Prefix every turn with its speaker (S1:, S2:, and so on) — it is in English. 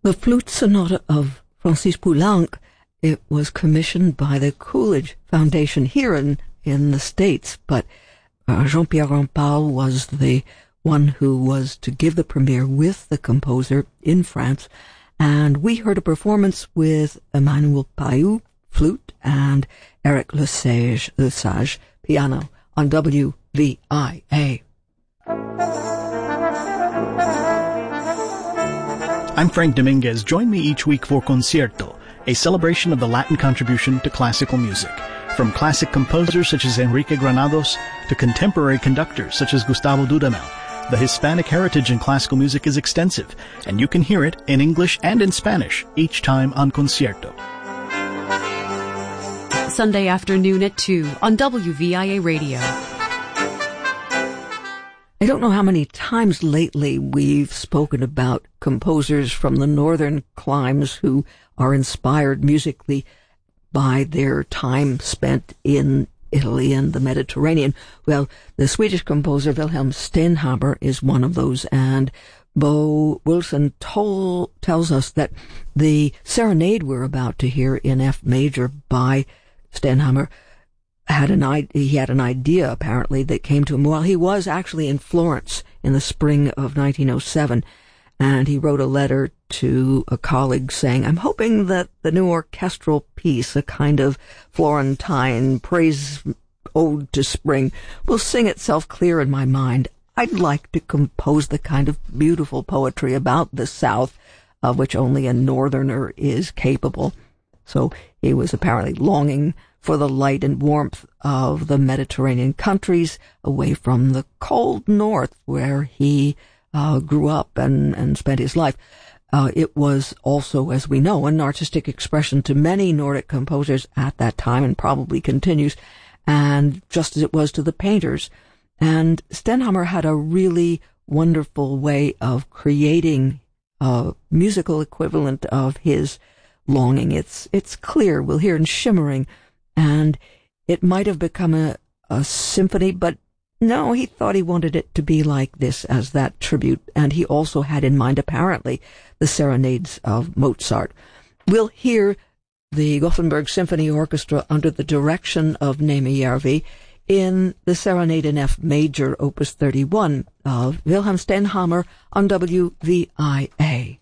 S1: The Flute Sonata of Francis Poulenc, it was commissioned by the Coolidge Foundation here in the States, but Jean-Pierre Rampal was the one who was to give the premiere with the composer in France, and we heard a performance with Emmanuel Payou, flute, and Eric Lesage, piano, on WVIA.
S2: I'm Frank Dominguez. Join me each week for Concierto, a celebration of the Latin contribution to classical music. From classic composers such as Enrique Granados to contemporary conductors such as Gustavo Dudamel, the Hispanic heritage in classical music is extensive, and you can hear it in English and in Spanish each time on Concierto.
S3: Sunday afternoon at 2 on WVIA Radio.
S1: I don't know how many times lately we've spoken about composers from the northern climes who are inspired musically by their time spent in Italy and the Mediterranean. Well, the Swedish composer Wilhelm Stenhammar is one of those, and Bo Wilson tells us that the serenade we're about to hear in F major by Stenhammar he had an idea, apparently, that came to him while he was actually in Florence in the spring of 1907, and he wrote a letter to a colleague saying, "I'm hoping that the new orchestral piece, a kind of Florentine praise ode to spring, will sing itself clear in my mind. I'd like to compose the kind of beautiful poetry about the South of which only a northerner is capable." So he was apparently longing for the light and warmth of the Mediterranean countries, away from the cold north where he grew up and spent his life. It was also, as we know, an artistic expression to many Nordic composers at that time, and probably continues, and just as it was to the painters. And Stenhammar had a really wonderful way of creating a musical equivalent of his longing. It's clear, we'll hear in shimmering, and it might have become a symphony, but no, he thought he wanted it to be like this as that tribute, and he also had in mind, apparently, the serenades of Mozart. We'll hear the Gothenburg Symphony Orchestra under the direction of Neeme Järvi in the Serenade in F major, Opus 31 of Wilhelm Stenhammar on WVIA.